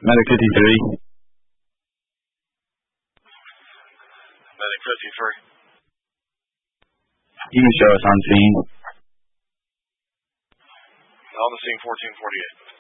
Medic 53. Medic 53. You can show us on scene. On the scene 1448.